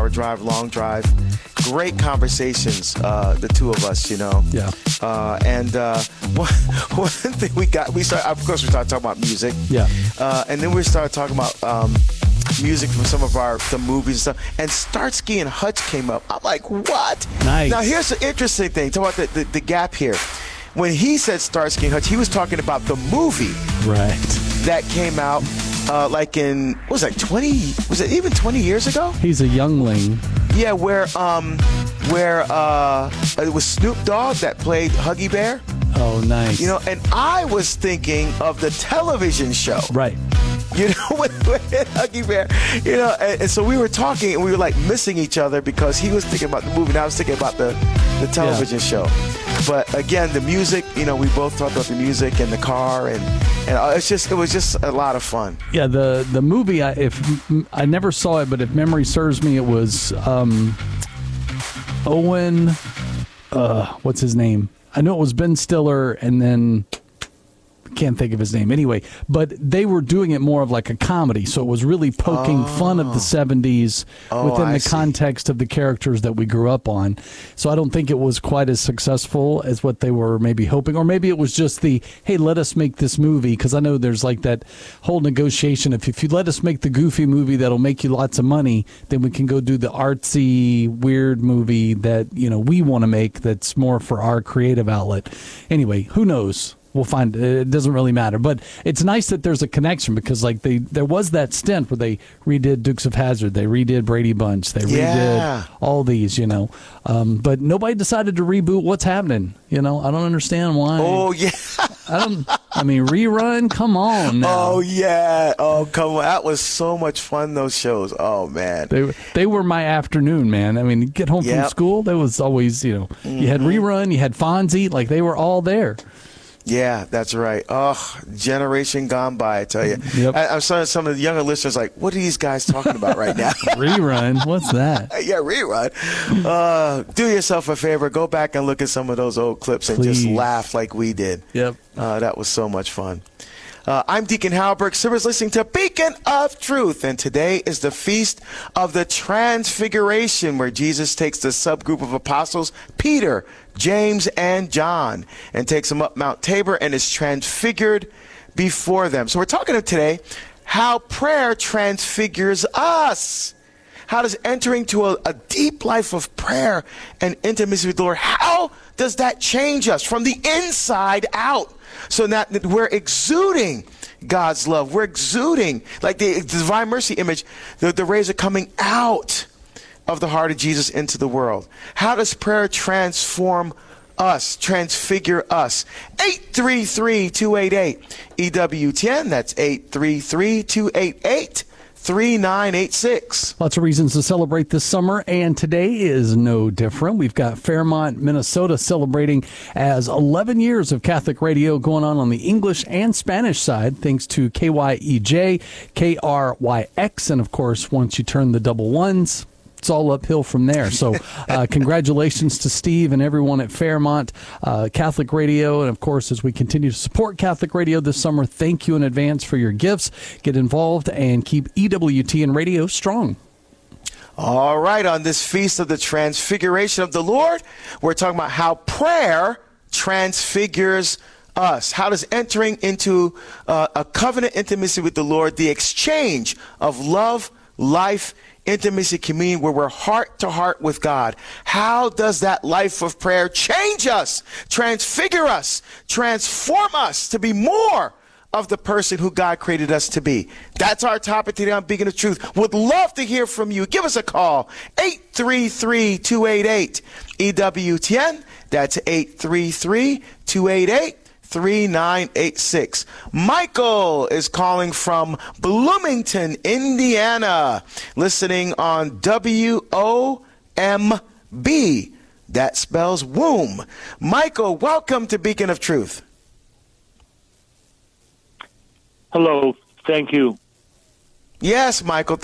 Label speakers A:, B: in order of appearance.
A: 2-hour drive, long drive. Great conversations, the two of us,
B: Yeah.
A: One thing we started talking about music.
B: Yeah.
A: And then we started talking about music from some of the movies and stuff. And Starsky and Hutch came up. I'm like, what?
B: Nice.
A: Now, here's the interesting thing. Talk about the gap here. When he said Starsky and Hutch, he was talking about the movie
B: Right.
A: that came out like in, what was it, 20 years ago?
B: He's a youngling.
A: Yeah, where it was Snoop Dogg that played Huggy Bear.
B: Oh, nice.
A: And I was thinking of the television show.
B: Right.
A: With Huggy Bear. And so we were talking and we were like missing each other because he was thinking about the movie and I was thinking about the television show. But again, the music, we both talked about the music in the car and it was just a lot of fun.
B: Yeah, the movie, if I never saw it, but if memory serves me, it was Owen, what's his name? I know it was Ben Stiller, and then can't think of his name anyway, but they were doing it more of like a comedy, so it was really poking fun of the 70s within the context of the characters that we grew up on. So I don't think it was quite as successful as what they were maybe hoping, or maybe it was just hey, let us make this movie, because I know there's like that whole negotiation of, if you let us make the goofy movie that'll make you lots of money, then we can go do the artsy, weird movie that we want to make that's more for our creative outlet. Anyway, who knows? We'll find. It doesn't really matter, but it's nice that there's a connection, because there was that stint where they redid Dukes of Hazzard, they redid Brady Bunch, they redid all these, but nobody decided to reboot What's Happening. I don't understand why.
A: Oh yeah.
B: Rerun. Come on now.
A: Oh yeah. Oh come on. That was so much fun. Those shows. Oh man.
B: They were my afternoon, man. Get home from school. There was always, you had Rerun, you had Fonzie, like they were all there.
A: Yeah, that's right. Oh, generation gone by, I tell you.
B: Yep.
A: I'm sorry, some of the younger listeners like, what are these guys talking about right now?
B: Rerun? What's that?
A: Yeah, rerun. Do yourself a favor. Go back and look at some of those old clips and just laugh like we did.
B: Yep.
A: That was so much fun. I'm Deacon Halberg. Silver's listening to Beacon of Truth, and today is the Feast of the Transfiguration, where Jesus takes the subgroup of apostles, Peter, James, and John, and takes them up Mount Tabor and is transfigured before them. So we're talking today how prayer transfigures us. How does entering to a deep life of prayer and intimacy with the Lord, how does that change us from the inside out? So now that we're exuding God's love. We're exuding, like the Divine Mercy image, the rays are coming out of the heart of Jesus into the world. How does prayer transform us, transfigure us? 833-288-EWTN. That's 833-288-3986.
B: Lots of reasons to celebrate this summer, and today is no different. We've got Fairmont, Minnesota celebrating as 11 years of Catholic radio going on the English and Spanish side, thanks to KYEJ, KRYX, and of course, once you turn the double ones, it's all uphill from there. So congratulations to Steve and everyone at Fairmont Catholic Radio. And, of course, as we continue to support Catholic Radio this summer, thank you in advance for your gifts. Get involved and keep EWTN Radio strong.
A: All right, on this Feast of the Transfiguration of the Lord, we're talking about how prayer transfigures us. How does entering into a covenant intimacy with the Lord, the exchange of love, life, intimacy, communion, where we're heart to heart with God, how does that life of prayer change us, transfigure us, transform us to be more of the person who God created us to be? That's our topic today on Beacon of Truth. Would love to hear from you. Give us a call, 833-288-EWTN. That's 833-288-3986. Michael is calling from Bloomington, Indiana, listening on WOMB. That spells womb. Michael, welcome to Beacon of Truth.
C: Hello. Thank you.
A: Yes, Michael.